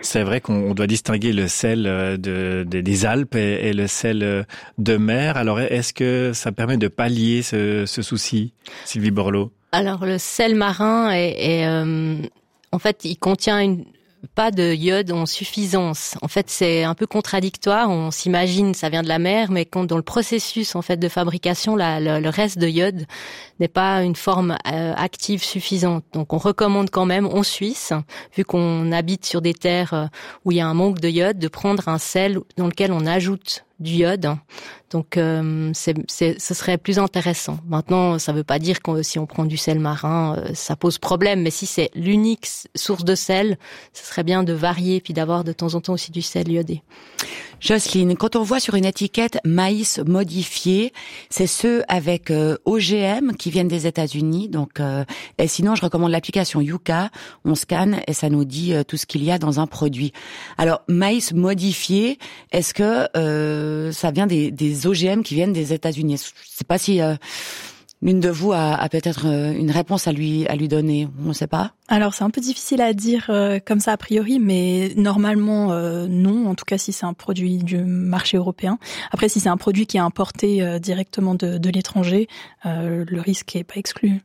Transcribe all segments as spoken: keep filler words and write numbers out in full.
C'est vrai qu'on doit distinguer le sel de, de, des Alpes et, et le sel de mer. Alors, est-ce que ça permet de pallier ce, ce souci, Sylvie Borloo? Alors, le sel marin est, est euh, en fait, il contient une pas de iode en suffisance. En fait, c'est un peu contradictoire. On s'imagine, ça vient de la mer, mais quand dans le processus en fait de fabrication, la, le, le reste de iode n'est pas une forme euh, active suffisante. Donc, on recommande quand même en Suisse, vu qu'on habite sur des terres euh, où il y a un manque de iode, de prendre un sel dans lequel on ajoute du iode. Donc, euh, c'est, c'est, ce serait plus intéressant. Maintenant, ça ne veut pas dire que si on prend du sel marin, euh, ça pose problème. Mais si c'est l'unique source de sel, ce serait bien de varier puis d'avoir de temps en temps aussi du sel iodé. Jocelyne, quand on voit sur une étiquette maïs modifié, c'est ceux avec euh, O G M qui viennent des États-Unis. Donc, euh, et sinon, je recommande l'application Yuka. On scanne et ça nous dit euh, tout ce qu'il y a dans un produit. Alors, maïs modifié, est-ce que euh, ça vient des, des O G M qui viennent des États-Unis? Je sais pas si euh, l'une de vous a, a peut-être une réponse à lui à lui donner. On ne sait pas. Alors c'est un peu difficile à dire euh, comme ça a priori, mais normalement euh, non. En tout cas si c'est un produit du marché européen. Après si c'est un produit qui est importé euh, directement de, de l'étranger, euh, le risque est pas exclu.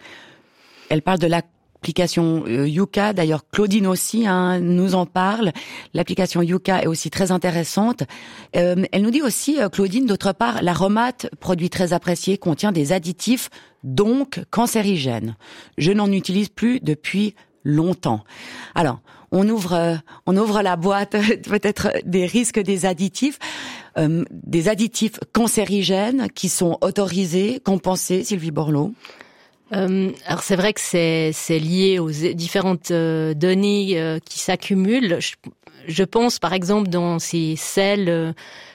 Elle parle de la L'application Yuka, d'ailleurs Claudine aussi hein, nous en parle. L'application Yuka est aussi très intéressante. Euh, elle nous dit aussi, Claudine, d'autre part, l'aromate, produit très apprécié, contient des additifs, donc cancérigènes. Je n'en utilise plus depuis longtemps. Alors, on ouvre, on ouvre la boîte peut-être des risques des additifs. Euh, des additifs cancérigènes qui sont autorisés, compensés, Sylvie Borloo. Euh, alors c'est vrai que c'est c'est lié aux différentes euh, données euh, qui s'accumulent. Je, je pense par exemple dans ces sels euh,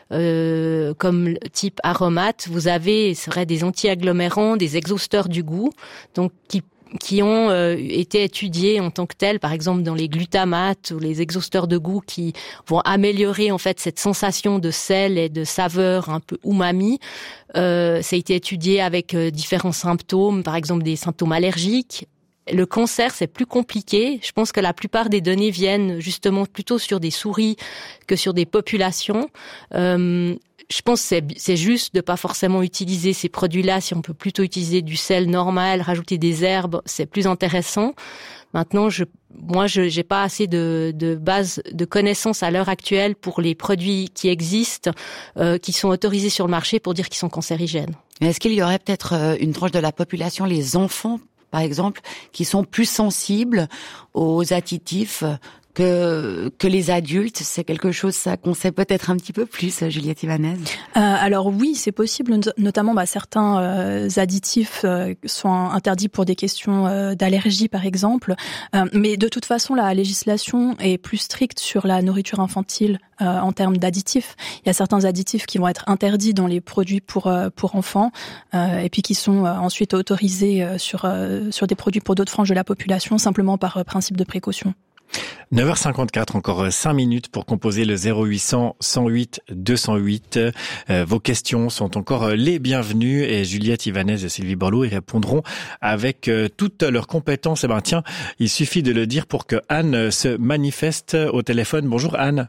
euh, comme type aromate, vous avez ce serait des anti-agglomérants, des exhausteurs du goût, donc qui qui ont euh, été étudiés en tant que tels, par exemple dans les glutamates ou les exhausteurs de goût qui vont améliorer en fait cette sensation de sel et de saveur un peu umami. Euh, ça a été étudié avec euh, différents symptômes, par exemple des symptômes allergiques. Le cancer, c'est plus compliqué. Je pense que la plupart des données viennent justement plutôt sur des souris que sur des populations. Euh, Je pense que c'est, c'est juste de pas forcément utiliser ces produits-là. Si on peut plutôt utiliser du sel normal, rajouter des herbes, c'est plus intéressant. Maintenant, je, moi, je j'ai pas assez de, de base de connaissances à l'heure actuelle pour les produits qui existent, euh, qui sont autorisés sur le marché pour dire qu'ils sont cancérigènes. Est-ce qu'il y aurait peut-être une tranche de la population, les enfants, par exemple, qui sont plus sensibles aux additifs que que les adultes? C'est quelque chose ça qu'on sait peut-être un petit peu plus, Juliette Ibanez. Euh, alors oui, c'est possible. Notamment, bah, certains euh, additifs euh, sont interdits pour des questions euh, d'allergie, par exemple. Euh, mais de toute façon, la législation est plus stricte sur la nourriture infantile euh, en termes d'additifs. Il y a certains additifs qui vont être interdits dans les produits pour euh, pour enfants, euh, et puis qui sont euh, ensuite autorisés euh, sur euh, sur des produits pour d'autres franges de la population, simplement par euh, principe de précaution. neuf heures cinquante-quatre, encore cinq minutes pour composer le zéro huit cent, cent huit, deux cent huit. Euh, vos questions sont encore les bienvenues et Juliette Ibanez et Sylvie Borloo y répondront avec euh, toutes leurs compétences. Eh ben tiens, il suffit de le dire pour que Anne se manifeste au téléphone. Bonjour Anne.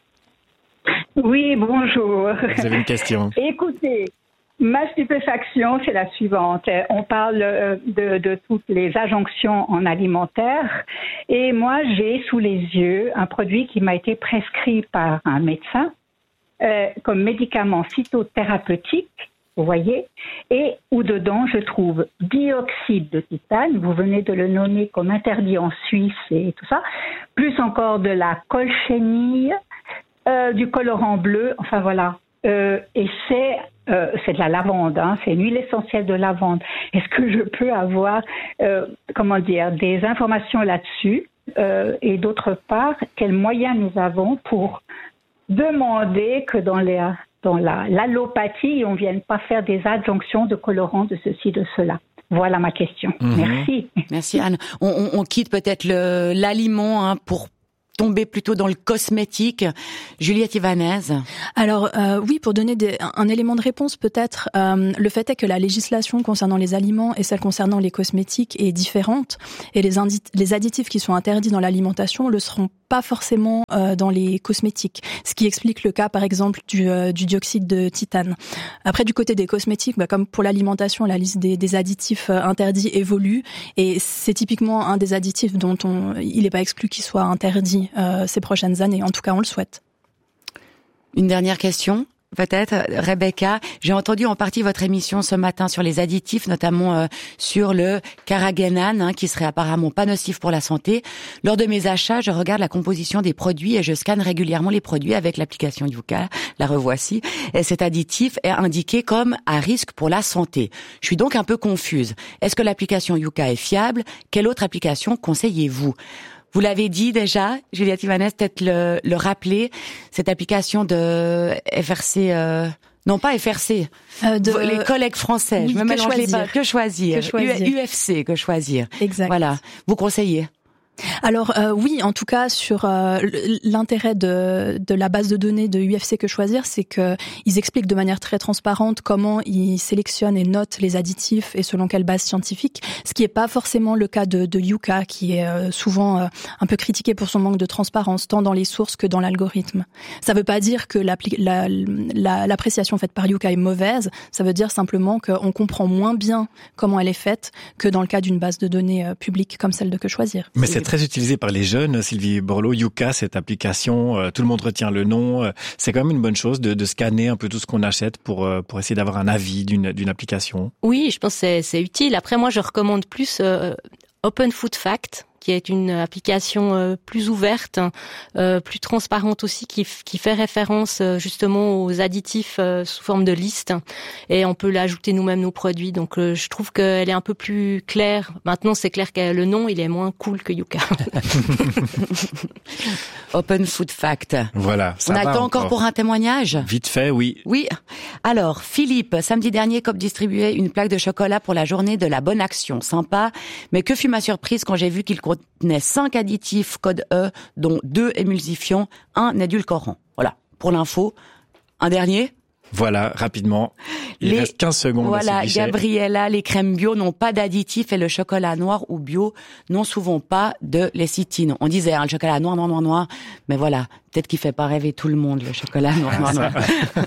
Oui, bonjour. Vous avez une question. Écoutez, ma stupéfaction, c'est la suivante. On parle de, de toutes les injonctions en alimentaire et moi, j'ai sous les yeux un produit qui m'a été prescrit par un médecin euh, comme médicament phytothérapeutique, vous voyez, et où dedans, je trouve dioxyde de titane, vous venez de le nommer comme interdit en Suisse et tout ça, plus encore de la colchénille, euh, du colorant bleu, enfin voilà. Euh, et c'est euh, c'est de la lavande, hein, c'est une huile essentielle de lavande. Est-ce que je peux avoir, euh, comment dire, des informations là-dessus euh, et d'autre part, quels moyens nous avons pour demander que dans les dans la l'allopathie, on ne vienne pas faire des adjonctions de colorants de ceci, de cela. Voilà ma question. Mmh. Merci. Merci Anne. On, on, on quitte peut-être le, l'aliment hein, pour tomber plutôt dans le cosmétique. Juliette Ibanez. Alors euh, oui, pour donner des, un, un élément de réponse peut-être, euh, le fait est que la législation concernant les aliments et celle concernant les cosmétiques est différente et les, indi- les additifs qui sont interdits dans l'alimentation le seront pas forcément euh, dans les cosmétiques, ce qui explique le cas par exemple du, euh, du dioxyde de titane. Après du côté des cosmétiques, bah, comme pour l'alimentation, la liste des, des additifs euh, interdits évolue et c'est typiquement un des additifs dont on, il n'est pas exclu qu'il soit interdit euh, ces prochaines années, en tout cas on le souhaite. Une dernière question peut-être, Rebecca. J'ai entendu en partie votre émission ce matin sur les additifs, notamment euh, sur le carrageenan, hein, qui serait apparemment pas nocif pour la santé. Lors de mes achats, je regarde la composition des produits et je scanne régulièrement les produits avec l'application Yuka. La revoici. Et cet additif est indiqué comme à risque pour la santé. Je suis donc un peu confuse. Est-ce que l'application Yuka est fiable? Quelle autre application conseillez-vous? Vous l'avez dit déjà, Juliette Ibanez, peut-être le, le rappeler, cette application de F R C, euh, non pas F R C, euh, de, les collègues français, oui, je me mélange les pas, que choisir, que choisir. U F C, que choisir. Exact. Voilà, vous conseillez? Alors euh, oui, en tout cas sur euh, l'intérêt de, de la base de données de U F C Que Choisir, c'est que ils expliquent de manière très transparente comment ils sélectionnent et notent les additifs et selon quelle base scientifique, ce qui est pas forcément le cas de, de Yuka, qui est euh, souvent euh, un peu critiqué pour son manque de transparence, tant dans les sources que dans l'algorithme. Ça veut pas dire que la, la, l'appréciation faite par Yuka est mauvaise, ça veut dire simplement qu'on comprend moins bien comment elle est faite que dans le cas d'une base de données euh, publique comme celle de Que Choisir. Mais c'est très utilisé par les jeunes, Sylvie Borloo. Yuka, cette application, euh, tout le monde retient le nom. Euh, c'est quand même une bonne chose de, de scanner un peu tout ce qu'on achète pour euh, pour essayer d'avoir un avis d'une d'une application. Oui, je pense que c'est, c'est utile. Après, moi, je recommande plus euh, Open Food Fact, qui est une application euh, plus ouverte, euh, plus transparente aussi, qui, f- qui fait référence euh, justement aux additifs euh, sous forme de liste, et on peut l'ajouter nous-mêmes nos produits. Donc euh, je trouve qu'elle est un peu plus claire. Maintenant, c'est clair que le nom, il est moins cool que Yuka. Open Food Fact. Voilà. Ça On a va le temps encore. encore pour un témoignage? Vite fait, oui. Oui. Alors, Philippe, samedi dernier, Coop distribuait une plaque de chocolat pour la journée de la bonne action. Sympa. Mais que fut ma surprise quand j'ai vu qu'il contenait cinq additifs code E, dont deux émulsifiants, un édulcorant. Voilà. Pour l'info. Un dernier? Voilà, rapidement. Il les, reste quinze secondes. Voilà, Gabriella, les crèmes bio n'ont pas d'additifs et le chocolat noir ou bio n'ont souvent pas de lécithine. On disait, hein, le chocolat noir, noir, noir, noir. Mais voilà, peut-être qu'il fait pas rêver tout le monde, le chocolat noir, noir, noir.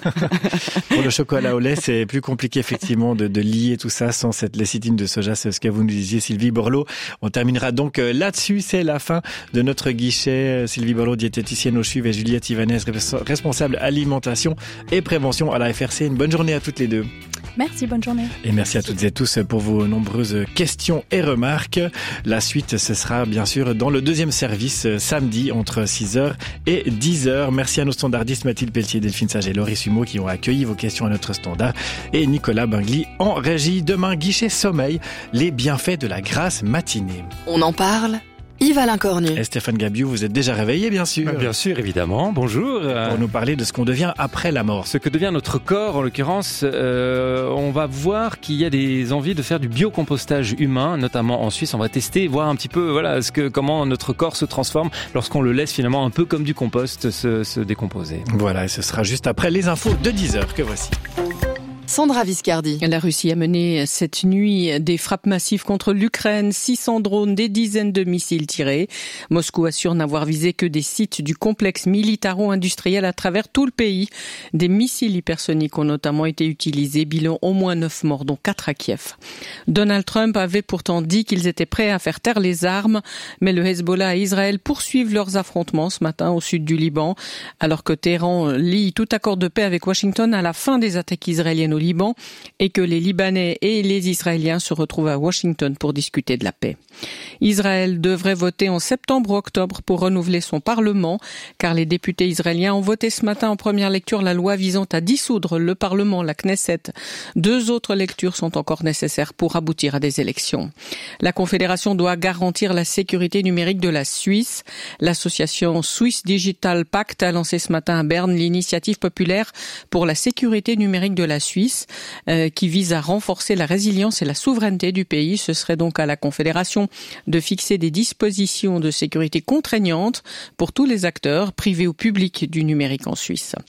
Pour le chocolat au lait, c'est plus compliqué, effectivement, de, de lier tout ça sans cette lécithine de soja. C'est ce que vous nous disiez, Sylvie Borloo. On terminera donc là-dessus. C'est la fin de notre guichet. Sylvie Borloo, diététicienne au C H U V, et Juliette Ibanez, responsable alimentation et prévention à la F R C. Une bonne journée à toutes les deux. Merci, bonne journée. Et merci à toutes et tous pour vos nombreuses questions et remarques. La suite, ce sera bien sûr dans le deuxième service, samedi, entre six heures et dix heures. Merci à nos standardistes Mathilde Pelletier, Delphine Sage et Laurie Sumeau qui ont accueilli vos questions à notre standard. Et Nicolas Bingli en régie. Demain, guichet sommeil, les bienfaits de la grasse matinée. On en parle, Yves-Alain Cornu. Et Stéphane Gabiou, vous êtes déjà réveillé, bien sûr. Bien sûr, évidemment. Bonjour. Pour nous parler de ce qu'on devient après la mort. Ce que devient notre corps, en l'occurrence, euh, on va voir qu'il y a des envies de faire du biocompostage humain, notamment en Suisse. On va tester, voir un petit peu, voilà, ce que, comment notre corps se transforme lorsqu'on le laisse finalement un peu comme du compost se, se décomposer. Voilà, et ce sera juste après les infos de dix heures que voici. Sandra Viscardi. La Russie a mené cette nuit des frappes massives contre l'Ukraine, six cents drones, des dizaines de missiles tirés. Moscou assure n'avoir visé que des sites du complexe militaro-industriel à travers tout le pays. Des missiles hypersoniques ont notamment été utilisés, bilan au moins neuf morts, dont quatre à Kiev. Donald Trump avait pourtant dit qu'ils étaient prêts à faire taire les armes, mais le Hezbollah et Israël poursuivent leurs affrontements ce matin au sud du Liban, alors que Téhéran lie tout accord de paix avec Washington à la fin des attaques israéliennes au Liban et que les Libanais et les Israéliens se retrouvent à Washington pour discuter de la paix. Israël devrait voter en septembre ou octobre pour renouveler son Parlement, car les députés israéliens ont voté ce matin en première lecture la loi visant à dissoudre le Parlement, la Knesset. Deux autres lectures sont encore nécessaires pour aboutir à des élections. La Confédération doit garantir la sécurité numérique de la Suisse. L'association Swiss Digital Pact a lancé ce matin à Berne l'initiative populaire pour la sécurité numérique de la Suisse, euh, qui vise à renforcer la résilience et la souveraineté du pays. Ce serait donc à la Confédération de fixer des dispositions de sécurité contraignantes pour tous les acteurs, privés ou publics, du numérique en Suisse.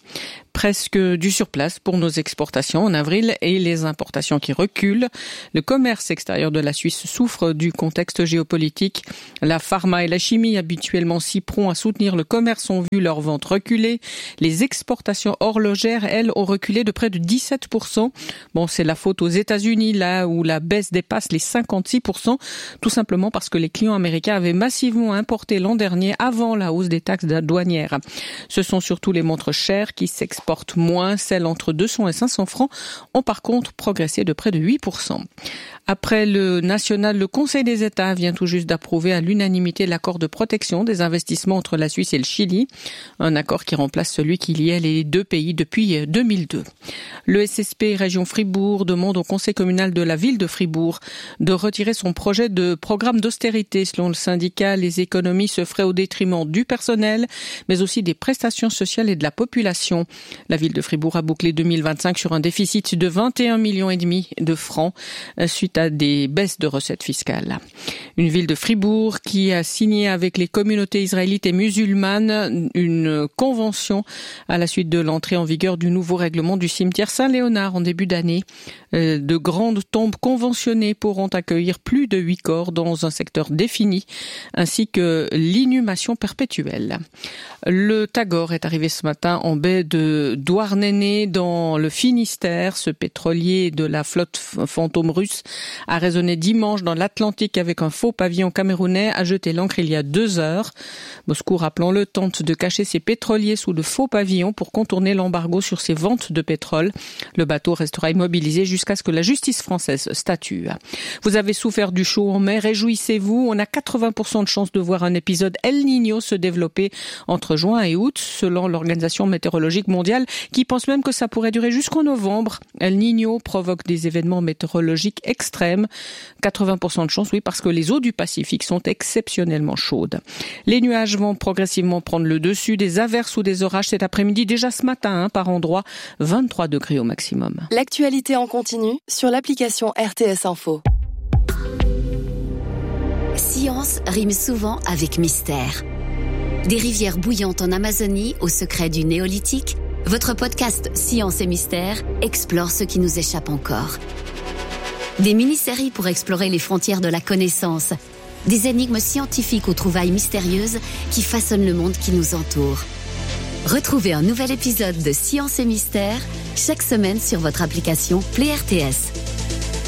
Presque du surplace pour nos exportations en avril et les importations qui reculent. Le commerce extérieur de la Suisse souffre du contexte géopolitique. La pharma et la chimie, habituellement si prompts à soutenir le commerce, ont vu leurs ventes reculer. Les exportations horlogères, elles, ont reculé de près de dix-sept pour cent. Bon, c'est la faute aux États-Unis, là où la baisse dépasse les cinquante-six pour cent, tout simplement parce que les clients américains avaient massivement importé l'an dernier avant la hausse des taxes douanières. Ce sont surtout les montres chères qui s'exportent moins, celles entre deux cents et cinq cents francs ont par contre progressé de près de huit pour cent. Après le national, le Conseil des États vient tout juste d'approuver à l'unanimité l'accord de protection des investissements entre la Suisse et le Chili, un accord qui remplace celui qui liait les deux pays depuis deux mille deux. Le S S P Région Fribourg demande au Conseil communal de la ville de Fribourg de retirer son projet de programme d'austérité. Selon le syndicat, les économies se feraient au détriment du personnel, mais aussi des prestations sociales et de la population. La ville de Fribourg a bouclé deux mille vingt-cinq sur un déficit de vingt et un virgule cinq millions de francs suite à des baisses de recettes fiscales. Une ville de Fribourg qui a signé avec les communautés israélites et musulmanes une convention à la suite de l'entrée en vigueur du nouveau règlement du cimetière Saint-Léonard en début d'année. De grandes tombes conventionnées pourront accueillir plus de huit corps dans un secteur défini, ainsi que l'inhumation perpétuelle. Le Tagore est arrivé ce matin en baie de Douarnenez dans le Finistère. Ce pétrolier de la flotte fantôme russe a résonné dimanche dans l'Atlantique avec un faux pavillon camerounais, a jeté l'ancre il y a deux heures. Moscou, rappelons-le, tente de cacher ses pétroliers sous de faux pavillons pour contourner l'embargo sur ses ventes de pétrole. Le bateau restera immobilisé jusqu'à ce que la justice française statue. Vous avez souffert du chaud en mai, réjouissez-vous. On a quatre-vingts pour cent de chances de voir un épisode El Niño se développer entre juin et août, selon l'Organisation météorologique mondiale, qui pense même que ça pourrait durer jusqu'en novembre. El Niño provoque des événements météorologiques extrêmes. quatre-vingts pour cent de chance, oui, parce que les eaux du Pacifique sont exceptionnellement chaudes. Les nuages vont progressivement prendre le dessus, des averses ou des orages cet après-midi, déjà ce matin, hein, par endroit, vingt-trois degrés au maximum. L'actualité en continu sur l'application R T S Info. Science rime souvent avec mystère. Des rivières bouillantes en Amazonie au secret du néolithique, votre podcast Science et Mystère explore ce qui nous échappe encore. Des mini-séries pour explorer les frontières de la connaissance, des énigmes scientifiques aux trouvailles mystérieuses qui façonnent le monde qui nous entoure. Retrouvez un nouvel épisode de Science et Mystère chaque semaine sur votre application Play R T S.